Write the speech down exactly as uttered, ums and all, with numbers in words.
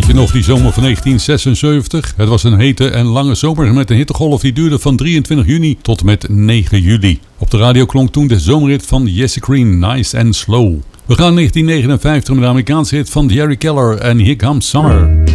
je nog die zomer van negentien zesenzeventig? Het was een hete en lange zomer met een hittegolf die duurde van drieëntwintig juni tot met negen juli. Op de radio klonk toen de zomerhit van Jesse Green, Nice and Slow. We gaan negentien negenenvijftig met de Amerikaanse hit van Jerry Keller en Here Comes Summer.